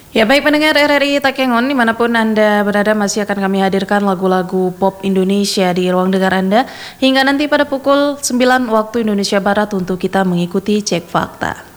Ya baik pendengar RRI Takengon dimanapun Anda berada masih akan kami hadirkan lagu-lagu pop Indonesia di ruang dengar Anda hingga nanti pada pukul 9 waktu Indonesia Barat untuk kita mengikuti Cek Fakta.